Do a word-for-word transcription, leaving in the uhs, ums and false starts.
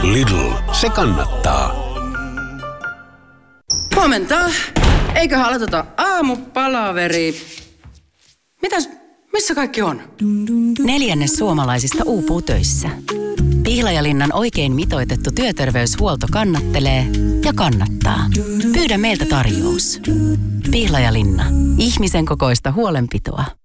Lidl, se kannattaa. Huomenta. Eiköhän aloiteta aamupalaveri. Mitäs, missä kaikki on? Neljännes suomalaisista uupuu töissä. Pihlajalinnan oikein mitoitettu työterveyshuolto kannattelee ja kannattaa. Pyydä meiltä tarjous. Pihlajalinna. Ihmisen kokoista huolenpitoa.